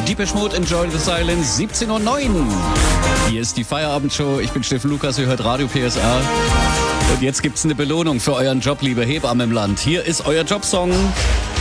Depeche Mode, Enjoy the Silence, 17:09 Uhr. Hier ist die Feierabendshow. Ich bin Steffen Lukas, ihr hört Radio PSR. Und jetzt gibt's eine Belohnung für euren Job, liebe Hebammen im Land. Hier ist euer Jobsong.